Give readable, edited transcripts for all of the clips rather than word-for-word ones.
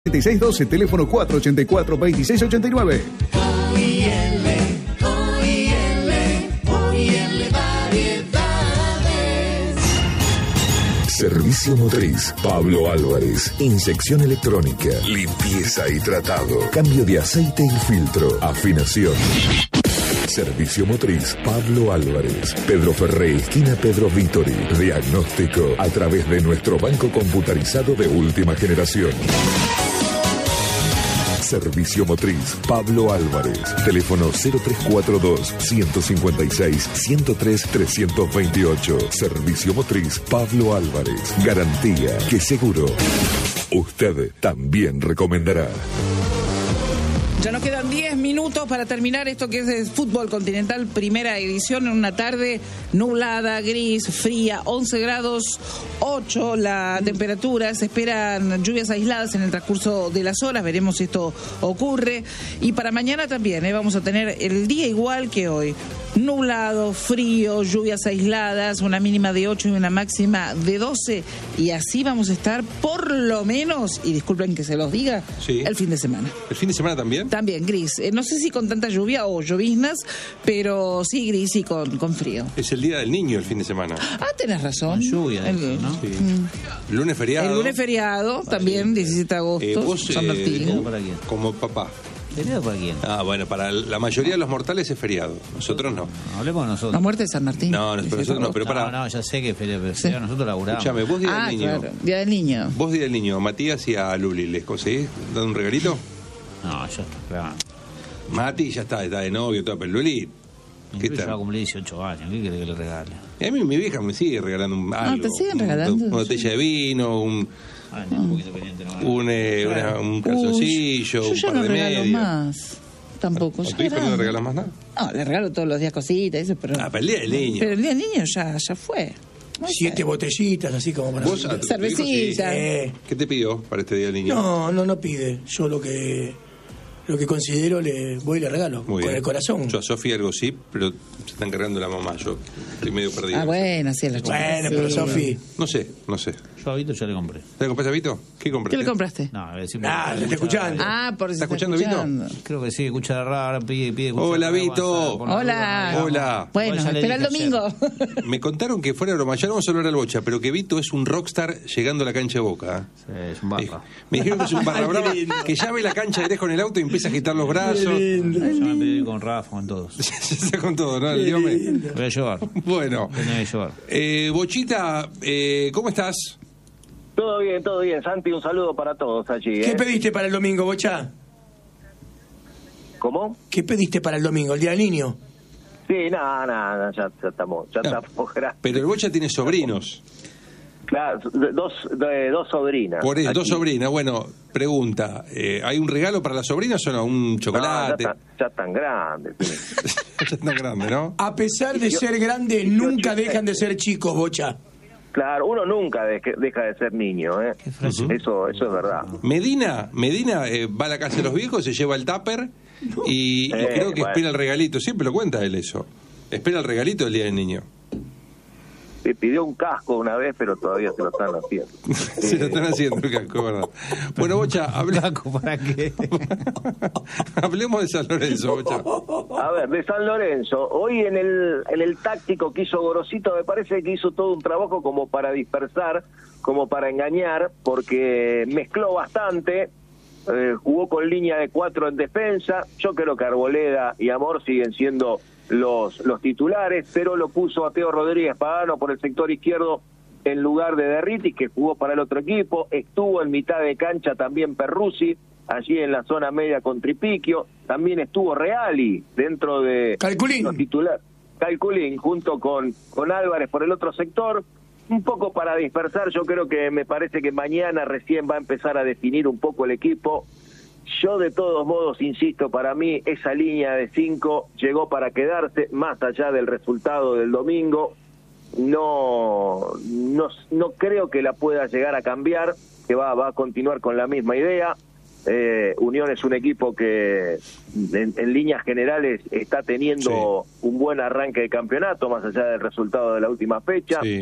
7612, teléfono 484-2689. Servicio Motriz, Pablo Álvarez. Inyección electrónica, limpieza y tratado. Cambio de aceite y filtro. Afinación. Servicio Motriz, Pablo Álvarez. Pedro Ferré, esquina Pedro Vítori. Diagnóstico a través de nuestro banco computarizado de última generación. Servicio Motriz, Pablo Álvarez. Teléfono 0342-156-103-328. Servicio Motriz, Pablo Álvarez. Garantía que seguro usted también recomendará. Ya nos quedan 10 minutos para terminar esto que es el Fútbol Continental, primera edición, en una tarde nublada, gris, fría, 11 grados 8 la temperatura. Se esperan lluvias aisladas en el transcurso de las horas, veremos si esto ocurre. Y para mañana también vamos a tener el día igual que hoy. Nublado, frío, lluvias aisladas, una mínima de 8 y una máxima de 12. Y así vamos a estar por lo menos, y disculpen que se los diga, sí, el fin de semana. ¿El fin de semana también? También gris. No sé si con tanta lluvia o lloviznas, pero sí gris y con frío. Es el Día del Niño el fin de semana. Ah, tenés razón. Con lluvia, ¿no? Sí. Lunes feriado. El lunes feriado, también, 17 de agosto. Vos, San Martín. ¿Para quién? Como papá. ¿Feriado para quién? Ah, bueno, para la mayoría de los mortales es feriado. Nosotros no. Hablemos nosotros. La muerte de San Martín. No, pero nosotros no. Pero para... No, ya sé que es feriado, pero sí, nosotros laburamos. Escuchame, vos Día del Niño. Claro, Día del Niño. Vos Día del Niño, a Matías y a Luli, ¿les conseguís dar un regalito? No, yo claro. Mati ya está de novio, todo, pero Luli... ¿Qué tal? Va a cumplir 18 años, ¿qué quiere que le regale? A mí mi vieja me sigue regalando algo. ¿Te siguen regalando? Una botella de vino, un calzoncillo, yo ya un par no de regalo medias. Más. Tampoco. ¿A tu hijo no le regalas más nada? No, le regalo todos los días cositas, eso, pero... Para el Día del Niño. Pero el Día del Niño ya fue. No 7 botellitas, así como para... ¿Vos, cervecita. ¿Qué te pidió para este Día del Niño? No pide. Yo lo que considero le voy y le regalo. Muy con bien. El corazón. Yo a Sofía algo sí, pero se está encargando la mamá. Yo estoy medio perdido. Ah, bueno, sí, es la chica. Bueno, sí. pero Sofi... No sé. Yo a Vito ya le compré. ¿Le compraste a Vito? ¿Qué compraste? ¿Qué le compraste? No, a ver si le está escuchando. Ah, por eso ¿Está escuchando, Vito? Creo que sí, escucha la rara, pide Hola, Vito. Hola. Bueno, espera el domingo. Me contaron que fuera broma, ya no vamos a hablar al Bocha, pero que Vito es un rockstar llegando a la cancha de Boca. Sí, es un barra. Me dijeron que es un barra brava, que ya ve la cancha de lejos en el auto y empieza a agitar los brazos. Yo me pedí con Rafa, con todos. Ya está con todo, ¿no? Dígame. Voy a llevar. Bueno. Voy a llevar. Bochita, ¿cómo estás? Todo bien, Santi, un saludo para todos allí. ¿Qué pediste para el domingo, Bocha? ¿Cómo? ¿Qué pediste para el domingo, el Día del Niño? Sí, nada, ya estamos grandes. Pero el Bocha tiene sobrinos. Claro, dos sobrinas. Por eso, dos sobrinas. Bueno, pregunta, ¿hay un regalo para las sobrinas o no? ¿Un chocolate? No, ya están grandes. Ya están grandes, ¿no? A pesar de ser grandes, nunca dejan de ser chicos, Bocha. Claro, uno nunca deja de ser niño, ¿eh? Eso es verdad. Medina va a la casa de los viejos, se lleva el tupper y creo que espera el regalito. Siempre lo cuenta él eso. Espera el regalito del Día del Niño. Pidió un casco una vez, pero todavía se lo están haciendo. Se lo están haciendo el casco, ¿verdad? Bueno, Bocha, ¿Para qué? hablemos de San Lorenzo, Bocha. A ver, de San Lorenzo. Hoy en el táctico que hizo Gorosito, me parece que hizo todo un trabajo como para dispersar, como para engañar, porque mezcló bastante, jugó con línea de 4 en defensa. Yo creo que Arboleda y Amor siguen siendo los titulares, pero lo puso a Teo Rodríguez Pagano por el sector izquierdo en lugar de Derriti, que jugó para el otro equipo. Estuvo en mitad de cancha también Perruzzi, allí en la zona media con Tripiquio. También estuvo Reali dentro de los titulares. Calculín, junto con Álvarez por el otro sector. Un poco para dispersar, yo creo que me parece que mañana recién va a empezar a definir un poco el equipo. Yo de todos modos, insisto, para mí esa línea de 5 llegó para quedarse, más allá del resultado del domingo. No creo que la pueda llegar a cambiar, que va a continuar con la misma idea. Unión es un equipo que en líneas generales está teniendo un buen arranque de campeonato, más allá del resultado de la última fecha. Sí.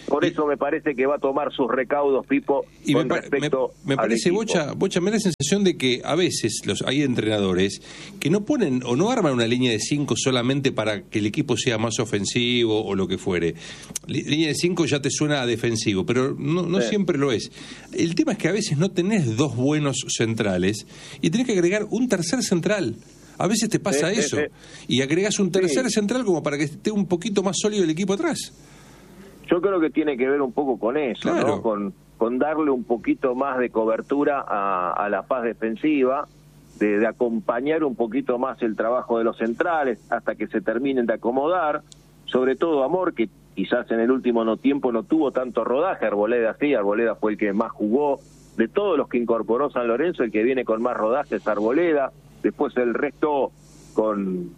Por eso me parece que va a tomar sus recaudos, Pipo, y con respecto me parece, al equipo. Bocha, me da la sensación de que a veces hay entrenadores que no ponen o no arman una línea de 5 solamente para que el equipo sea más ofensivo o lo que fuere. Línea de 5 ya te suena a defensivo, pero no siempre lo es. El tema es que a veces no tenés 2 buenos centrales y tenés que agregar un tercer central. A veces te pasa eso. Y agregás un tercer central como para que esté un poquito más sólido el equipo atrás. Yo creo que tiene que ver un poco con eso, claro, ¿no? Con darle un poquito más de cobertura a la fase defensiva, de acompañar un poquito más el trabajo de los centrales hasta que se terminen de acomodar, sobre todo Amor, que quizás en el último tiempo no tuvo tanto rodaje. Arboleda sí, Arboleda fue el que más jugó. De todos los que incorporó San Lorenzo, el que viene con más rodaje es Arboleda. Después el resto con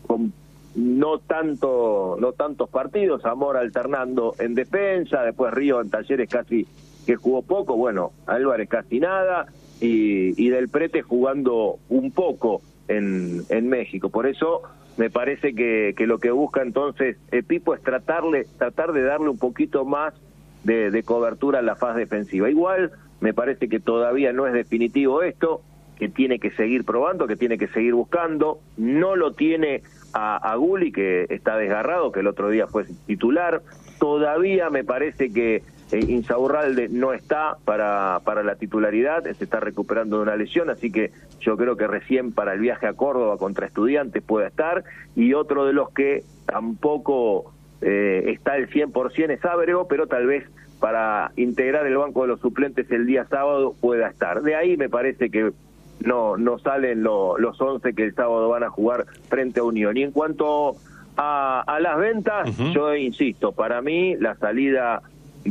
no tantos partidos, Amor alternando en defensa, después Río en Talleres casi que jugó poco, bueno, Álvarez casi nada, y Del Prete jugando un poco en México. Por eso me parece que lo que busca entonces Pipo es tratar de darle un poquito más de cobertura a la fase defensiva. Igual me parece que todavía no es definitivo esto, que tiene que seguir probando, que tiene que seguir buscando. No lo tiene a Gulli, que está desgarrado, que el otro día fue titular. Todavía me parece que Insaurralde no está para la titularidad, se está recuperando de una lesión, así que yo creo que recién para el viaje a Córdoba contra Estudiantes puede estar. Y otro de los que tampoco está al 100% es Ábrego, pero tal vez para integrar el banco de los suplentes el día sábado pueda estar. De ahí me parece que no salen los 11 que el sábado van a jugar frente a Unión. Y en cuanto a las ventas, yo insisto, para mí la salida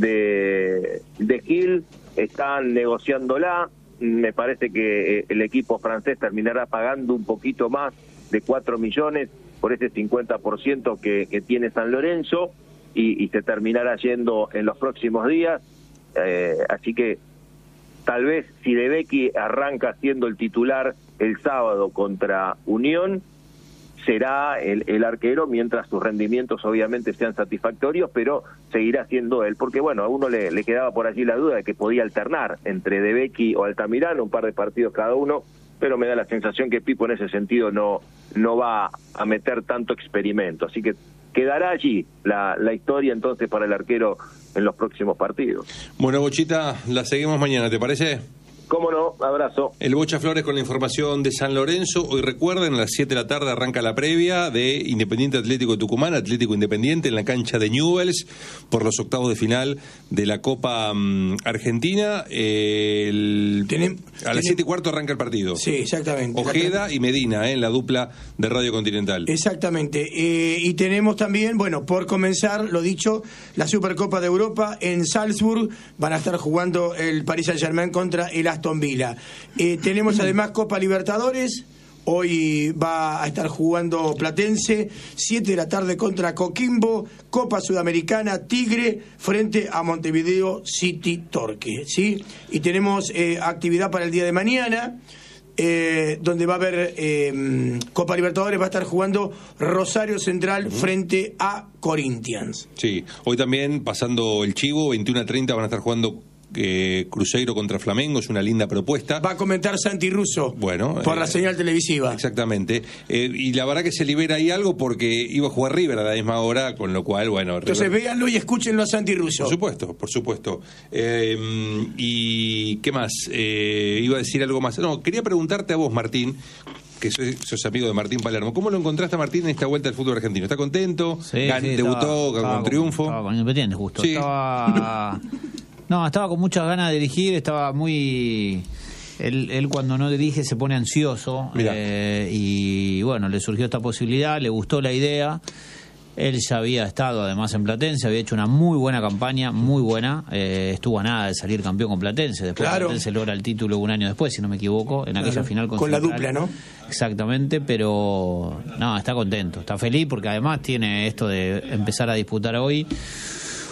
de Gil están negociándola. Me parece que el equipo francés terminará pagando un poquito más de 4 millones por ese 50% que tiene San Lorenzo, y se terminará yendo en los próximos días. Así que tal vez si De Becchi arranca siendo el titular el sábado contra Unión, será el arquero, mientras sus rendimientos obviamente sean satisfactorios, pero seguirá siendo él, porque bueno, a uno le quedaba por allí la duda de que podía alternar entre De Becchi o Altamirano, un par de partidos cada uno, pero me da la sensación que Pipo en ese sentido no va a meter tanto experimento, así que quedará allí la historia entonces para el arquero en los próximos partidos. Bueno, Bochita, la seguimos mañana, ¿te parece? Cómo no, abrazo. El Bocha Flores con la información de San Lorenzo. Hoy recuerden, a las 7 de la tarde arranca la previa de Independiente Atlético Tucumán, Atlético Independiente en la cancha de Newell's por los octavos de final de la Copa Argentina. A las 7:15 arranca el partido. Sí, exactamente. Ojeda y Medina, en la dupla de Radio Continental. Exactamente. Y tenemos también, bueno, por comenzar, lo dicho, la Supercopa de Europa en Salzburg. Van a estar jugando el Paris Saint-Germain contra el Aston Villa. Tenemos además Copa Libertadores. Hoy va a estar jugando Platense, 7 de la tarde contra Coquimbo. Copa Sudamericana, Tigre frente a Montevideo City Torque, ¿sí? Y tenemos actividad para el día de mañana, donde va a haber Copa Libertadores. Va a estar jugando Rosario Central frente a Corinthians. Sí, hoy también, pasando el chivo, 21:30 van a estar jugando Cruzeiro contra Flamengo. Es una linda propuesta. Va a comentar Santi Russo, bueno, por la señal televisiva. Exactamente. Y la verdad que se libera ahí algo porque iba a jugar River a la misma hora, con lo cual, bueno... Entonces River... véanlo y escúchenlo a Santi Russo. Por supuesto. ¿Y qué más? Iba a decir algo más. No, quería preguntarte a vos, Martín, que sos amigo de Martín Palermo. ¿Cómo lo encontraste a Martín en esta vuelta al fútbol argentino? ¿Está contento? Sí, debutó con triunfo. Estaba con Independiente, justo. Sí. Estaba con muchas ganas de dirigir, estaba muy... Él cuando no dirige se pone ansioso, y bueno, le surgió esta posibilidad, le gustó la idea. Él ya había estado además en Platense, había hecho una muy buena campaña, muy buena, estuvo a nada de salir campeón con Platense, después Platense logra el título un año después, si no me equivoco, en aquella final con la dupla, ¿no? Exactamente, pero no, está contento, está feliz porque además tiene esto de empezar a disputar hoy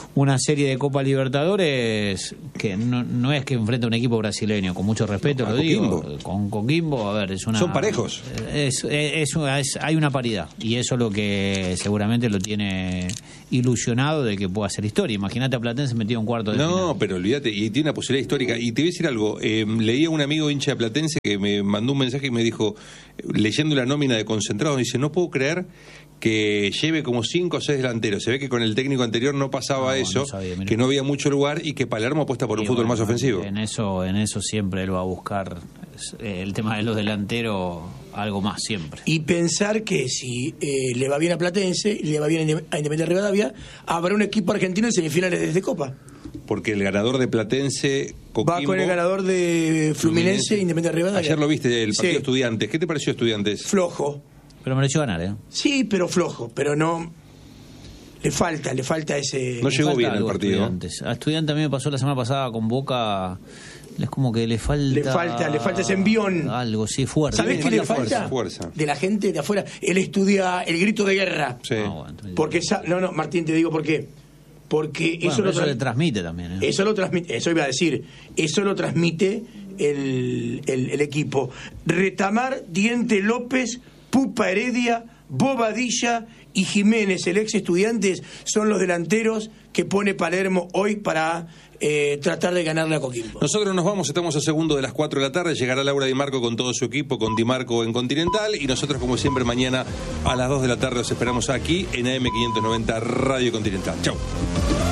una serie de Copa Libertadores que no es que enfrenta un equipo brasileño, con mucho respeto lo digo, con Coquimbo, a ver, son parejos. Hay una paridad y eso es lo que seguramente lo tiene ilusionado de que pueda hacer historia. Imagínate a Platense metido en cuarto de final. No, pero olvídate, y tiene una posibilidad histórica. Y te voy a decir algo, leí a un amigo hincha de Platense que me mandó un mensaje y me dijo, leyendo la nómina de concentrados, dice, no puedo creer que lleve como 5 o 6 delanteros. Se ve que con el técnico anterior no pasaba eso, que no había mucho lugar y que Palermo apuesta por un fútbol más ofensivo. En eso siempre él va a buscar el tema de los delanteros, algo más siempre. Y pensar que si le va bien a Platense y le va bien a Independiente Rivadavia, habrá un equipo argentino en semifinales de Copa. Porque el ganador de Platense, Coquimbo, va con el ganador de Fluminense e Independiente Rivadavia. Ayer lo viste, el partido Estudiantes. ¿Qué te pareció Estudiantes? Flojo. Pero mereció ganar, ¿eh? Sí, pero flojo, pero no... Le falta ese... No llegó bien el partido. A Estudiantes a mí me pasó la semana pasada con Boca... Es como que le falta ese envión. Algo, sí, fuerza. ¿Sabés qué le falta? Fuerza. De la gente de afuera. Él estudia el grito de guerra. Sí. Porque no, Martín, te digo por qué. Porque eso le transmite también. Eso lo transmite, eso iba a decir. Eso lo transmite el equipo. Retamar, Diente López, Pupa Heredia, Bobadilla y Jiménez, el ex Estudiantes, son los delanteros que pone Palermo hoy para tratar de ganarle a Coquimbo. Nosotros nos vamos, estamos a segundo de las 4 de la tarde, llegará Laura Di Marco con todo su equipo, con Di Marco en Continental, y nosotros como siempre mañana a las 2 de la tarde os esperamos aquí en AM590 Radio Continental. Chau.